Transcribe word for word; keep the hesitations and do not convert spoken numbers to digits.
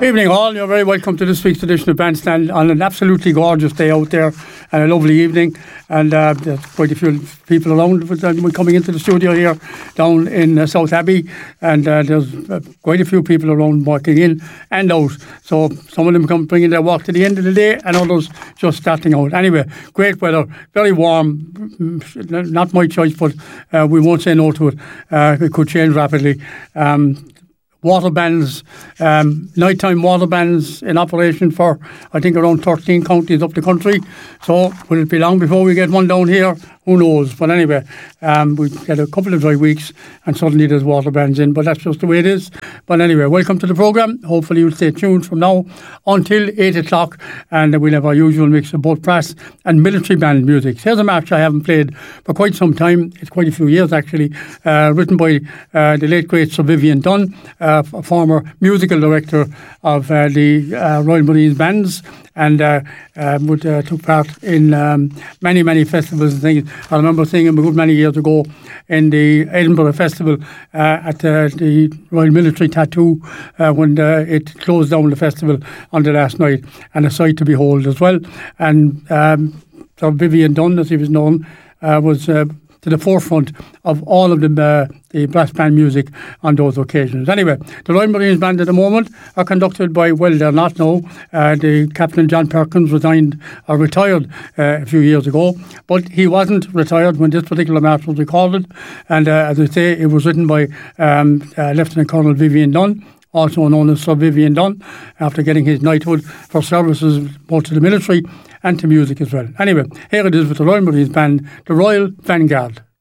Evening all, you're very welcome to this week's edition of Bandstand on an absolutely gorgeous day out there and a lovely evening, and uh, there's quite a few people around. We're coming into the studio here down in uh, South Abbey, and uh, there's uh, quite a few people around working in and out, so some of them come bringing their work to the end of the day and others just starting out. Anyway, great weather, very warm, not my choice, but uh, we won't say no to it. Uh, it could change rapidly. Um, Water bans, um, nighttime water bans in operation for, I think, around thirteen counties up the country. So will it be long before we get one down here? Who knows? But anyway, um, we get a couple of dry weeks and suddenly there's water bans in, but that's just the way it is. But anyway, welcome to the programme. Hopefully you'll stay tuned from now until eight o'clock, and we'll have our usual mix of both brass and military band music. Here's a march I haven't played for quite some time. It's quite a few years actually, uh, written by uh, the late great Sir Vivian Dunn, uh, a former musical director of uh, the uh, Royal Marines bands, and uh, uh, would, uh, took part in um, many, many festivals and things. I remember seeing him a good many years ago in the Edinburgh Festival uh, at uh, the Royal Military Tattoo uh, when uh, it closed down the festival on the last night, and a sight to behold as well. And um, Sir Vivian Dunn, as he was known, uh, was uh, to the forefront of all of the, uh, the brass band music on those occasions. Anyway, the Royal Marines Band at the moment are conducted by, well, they're not now. Uh, the Captain John Perkins resigned or retired uh, a few years ago, but he wasn't retired when this particular march was recorded. And uh, as I say, it was written by um, uh, Lieutenant Colonel Vivian Dunn, also known as Sir Vivian Dunn, after getting his knighthood for services both to the military and to music as well. Anyway, here it is with the Royal Marines Band, the Royal Vanguard.